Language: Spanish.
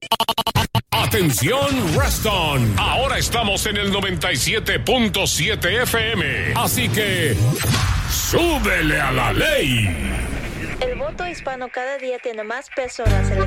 Atención, Reston. Ahora estamos en el 97.7 FM. Así que, súbele a la ley. El voto hispano cada día tiene más peso en la selección.